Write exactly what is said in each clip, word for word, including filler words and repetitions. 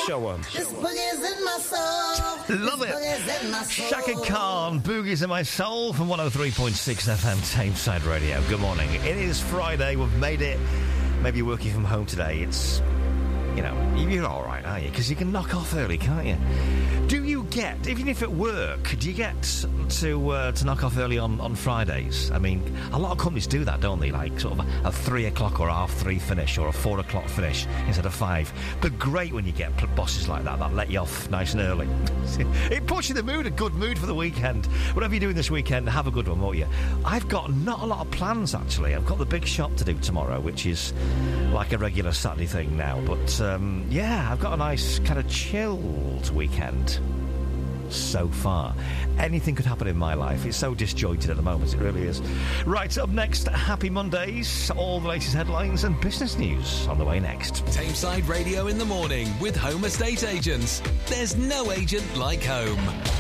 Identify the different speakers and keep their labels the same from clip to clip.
Speaker 1: Show 'em.
Speaker 2: This boogie's in my soul.
Speaker 1: Love
Speaker 2: this
Speaker 1: it.
Speaker 2: Boogie's in my soul.
Speaker 1: Shaka Khan, Boogies in My Soul from one oh three point six F M Tameside Radio. Good morning. It is Friday. We've made it. Maybe you're working from home today. It's, you know, you're all right, aren't you? Because you can knock off early, can't you? Do you get, even if at work, do you get to uh, to knock off early on, on Fridays? I mean, a lot of companies do that, don't they? Like sort of a, a three o'clock or a half three finish or a four o'clock finish instead of five. But great when you get bosses like that that let you off nice and early. It puts you in the mood, a good mood for the weekend. Whatever you're doing this weekend, have a good one, won't you? I've got not a lot of plans, actually. I've got the big shop to do tomorrow, which is like a regular Saturday thing now. But, um, yeah, I've got a nice kind of chilled weekend so far. Anything could happen in my life. It's so disjointed at the moment, it really is. Right, up next, happy Mondays, all the latest headlines and business news on the way next.
Speaker 3: Tameside Radio in the morning with Home Estate Agents. There's no agent like home.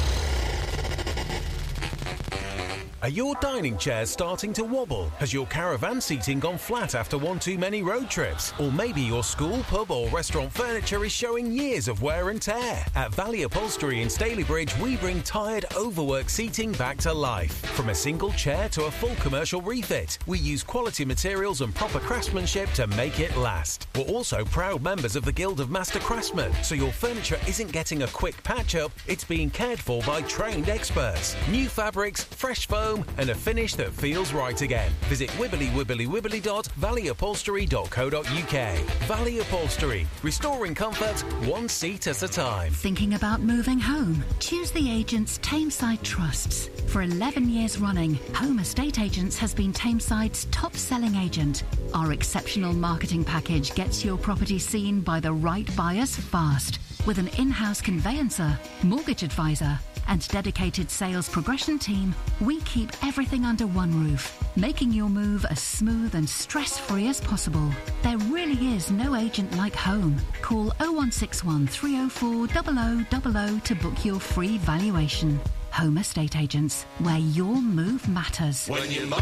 Speaker 4: Are your dining chairs starting to wobble? Has your caravan seating gone flat after one too many road trips? Or maybe your school, pub or restaurant furniture is showing years of wear and tear? At Valley Upholstery in Stalybridge, we bring tired, overworked seating back to life. From a single chair to a full commercial refit, we use quality materials and proper craftsmanship to make it last. We're also proud members of the Guild of Master Craftsmen, so your furniture isn't getting a quick patch-up, it's being cared for by trained experts. New fabrics, fresh foam, and a finish that feels right again. Visit wibbly wibbly wibbly dot valley upholstery dot co dot uk. Valley Upholstery, restoring comfort one seat at a time.
Speaker 5: Thinking about moving home? Choose the agents Tameside trusts. For eleven years running, Home Estate Agents has been Tameside's top-selling agent. Our exceptional marketing package gets your property seen by the right buyers fast. With an in-house conveyancer, mortgage advisor, and dedicated sales progression team, we keep everything under one roof, making your move as smooth and stress-free as possible. There really is no agent like home. Call oh one six one, three oh four, zero zero zero zero to book your free valuation. Home Estate Agents, where your move matters.
Speaker 6: When you